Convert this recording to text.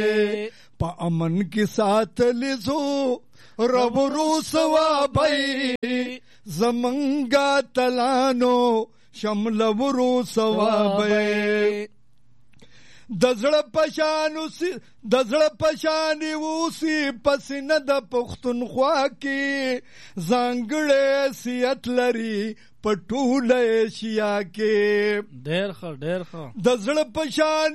په امن کې ساتلی زو ربرو ثوابی زمنګا تلانو شملورو ثوابی د زړه پشانې اوسي پسینه د پښتونخوا کې ځانګړی حیثیت لري په ټوله ایشیا کې. ډېر ښه د زړه پشانې